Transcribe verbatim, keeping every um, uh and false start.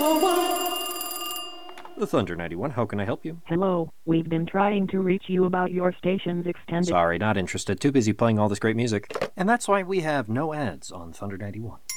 The Thunder ninety-one, how can I help you? Hello, we've been trying to reach you about your station's extended... Sorry, not interested. Too busy playing all this great music. And that's why we have no ads on Thunder ninety-one.